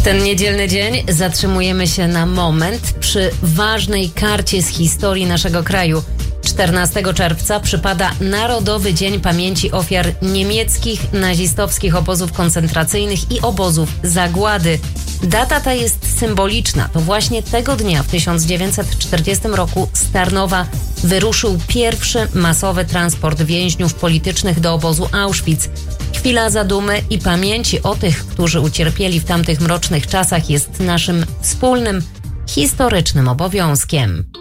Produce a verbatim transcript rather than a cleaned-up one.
ten niedzielny dzień zatrzymujemy się na moment przy ważnej karcie z historii naszego kraju. czternastego czerwca przypada Narodowy Dzień Pamięci Ofiar niemieckich nazistowskich obozów koncentracyjnych i obozów zagłady. Data ta jest symboliczna. To właśnie tego dnia w tysiąc dziewięćset czterdziestym roku z Tarnowa wyruszył pierwszy masowy transport więźniów politycznych do obozu Auschwitz. Chwila zadumy i pamięci o tych, którzy ucierpieli w tamtych mrocznych czasach, jest naszym wspólnym, historycznym obowiązkiem.